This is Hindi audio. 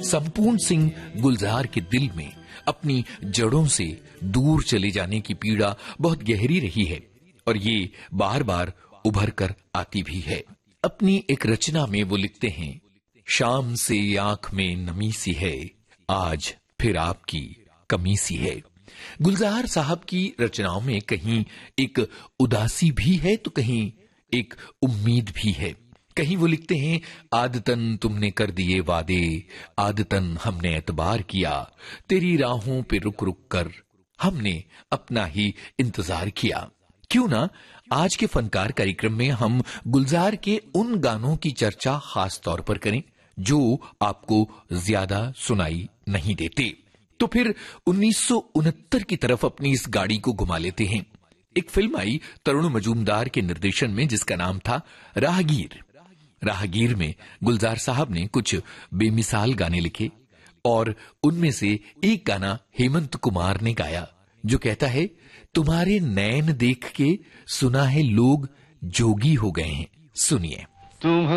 संपूर्ण सिंह गुलजार के दिल में अपनी जड़ों से दूर चले जाने की पीड़ा बहुत गहरी रही है और ये बार बार उभर कर आती भी है। अपनी एक रचना में वो लिखते हैं, शाम से आंख में नमी सी है, आज फिर आपकी कमी सी है। गुलजार साहब की रचनाओं में कहीं एक उदासी भी है तो कहीं एक उम्मीद भी है। कहीं वो लिखते हैं, आदतन तुमने कर दिए वादे, आदतन हमने एतबार किया, तेरी राहों पे रुक रुक कर हमने अपना ही इंतजार किया। क्यों ना आज के फनकार कार्यक्रम में हम गुलजार के उन गानों की चर्चा खास तौर पर करें जो आपको ज्यादा सुनाई नहीं देते। तो फिर 1969 की तरफ अपनी इस गाड़ी को घुमा लेते हैं। एक फिल्म आई तरुण मजूमदार के निर्देशन में जिसका नाम था राहगीर। राहगीर में गुलजार साहब ने कुछ बेमिसाल गाने लिखे और उनमें से एक गाना हेमंत कुमार ने गाया जो कहता है, तुम्हारे नैन देख के सुना है लोग जोगी हो गए हैं। सुनिए।